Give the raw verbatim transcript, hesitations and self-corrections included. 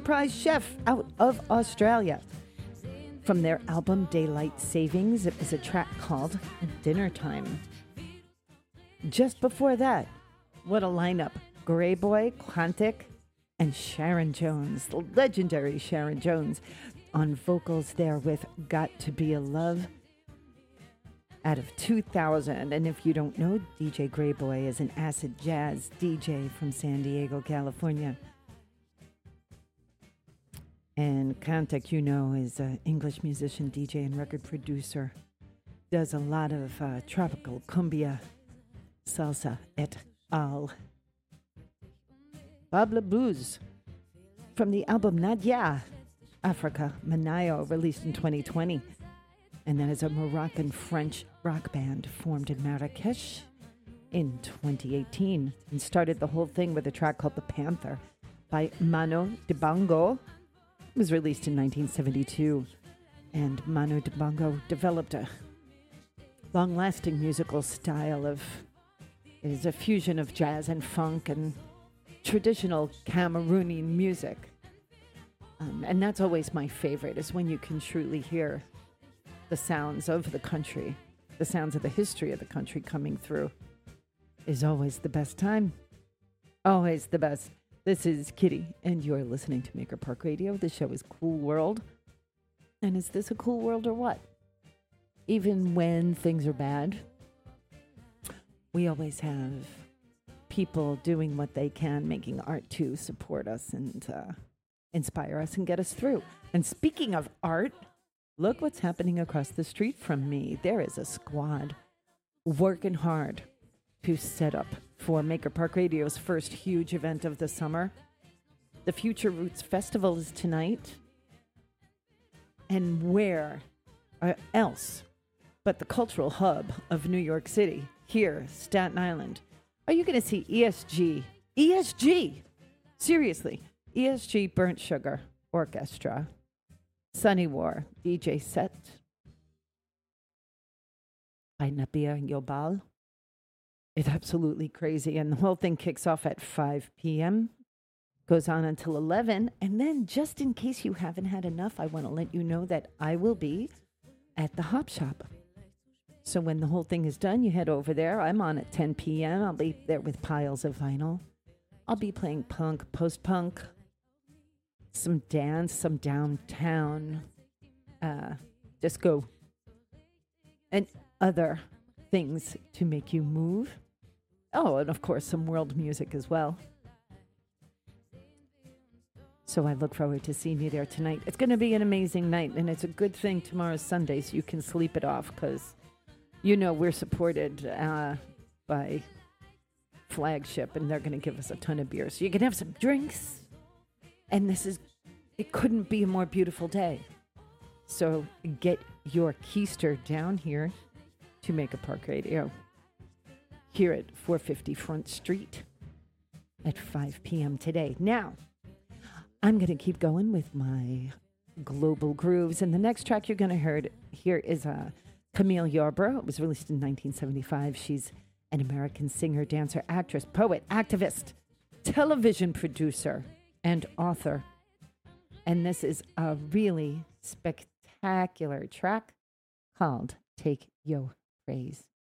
Prize chef out of Australia. From their album Daylight Savings, it was a track called Dinner Time. Just before that, what a lineup. Greyboy, Quantic, and Sharon Jones, the legendary Sharon Jones, on vocals there with Got to Be a Love out of two thousand. And if you don't know, D J Greyboy is an acid jazz D J from San Diego, California. And Quantic, you know, is an English musician, D J, and record producer. Does a lot of uh, tropical cumbia, salsa, et al. Babla Blues from the album Nadia, Africa, Manayo, released in twenty twenty. And that is a Moroccan-French rock band formed in Marrakesh in twenty eighteen and started the whole thing with a track called The Panther by Mano Dibango. It was released in nineteen seventy-two, and Mano Dibango developed a long-lasting musical style of, it is a fusion of jazz and funk and traditional Cameroonian music. Um, and that's always my favorite, is when you can truly hear the sounds of the country, the sounds of the history of the country coming through, is always the best time. Always the best. This is Kitty, and you're listening to Maker Park Radio. The show is Cool World. And is this a cool world or what? Even when things are bad, we always have people doing what they can, making art to support us and uh, inspire us and get us through. And speaking of art, look what's happening across the street from me. There is a squad working hard to set up for Maker Park Radio's first huge event of the summer. The Future Roots Festival is tonight. And where else but the cultural hub of New York City, here, Staten Island, are you going to see E S G? E S G! Seriously, E S G Burnt Sugar Orchestra. Sunny War, D J set by Nabia Yobal. It's absolutely crazy. And the whole thing kicks off at five p.m., goes on until eleven. And then, just in case you haven't had enough, I want to let you know that I will be at the Hop Shop. So when the whole thing is done, you head over there. I'm on at ten p.m. I'll be there with piles of vinyl. I'll be playing punk, post-punk, some dance, some downtown uh, disco, and other things to make you move. Oh, and of course, some world music as well. So I look forward to seeing you there tonight. It's going to be an amazing night, and it's a good thing tomorrow's Sunday, so you can sleep it off, because you know we're supported uh, by Flagship, and they're going to give us a ton of beer. So you can have some drinks. And this is, it couldn't be a more beautiful day. So get your keister down here to Maker Park Radio. Here at four fifty Front Street at five p.m. today. Now, I'm going to keep going with my global grooves. And the next track you're going to hear here is uh, Camille Yarbrough. It was released in nineteen seventy-five. She's an American singer, dancer, actress, poet, activist, television producer, and author. And this is a really spectacular track called Take Yo Praise.